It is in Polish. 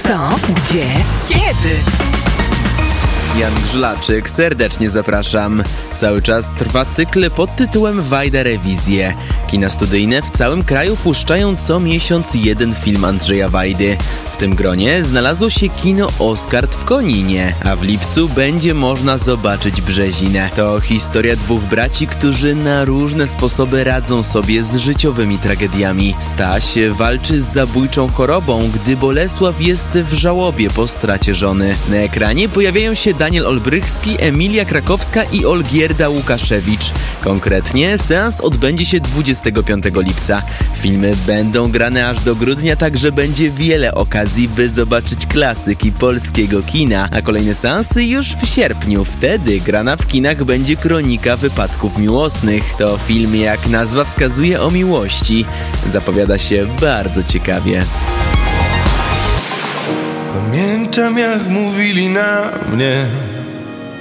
Co? Gdzie? Kiedy? Jan Żlaczyk, serdecznie zapraszam. Cały czas trwa cykl pod tytułem Wajda Rewizje. Kina studyjne w całym kraju puszczają co miesiąc jeden film Andrzeja Wajdy. W tym gronie znalazło się kino Oskard w Koninie, a w lipcu będzie można zobaczyć Brzezinę. To historia dwóch braci, którzy na różne sposoby radzą sobie z życiowymi tragediami. Staś walczy z zabójczą chorobą, gdy Bolesław jest w żałobie po stracie żony. Na ekranie pojawiają się Daniel Olbrychski, Emilia Krakowska i Olgierda Łukaszewicz. Konkretnie seans odbędzie się 25 lipca. Filmy będą grane aż do grudnia, także będzie wiele okazji, by zobaczyć klasyki polskiego kina, a kolejne seansy już w sierpniu. Wtedy grana w kinach będzie Kronika wypadków miłosnych. To film, jak nazwa wskazuje, o miłości. Zapowiada się bardzo ciekawie. Pamiętam, jak mówili na mnie,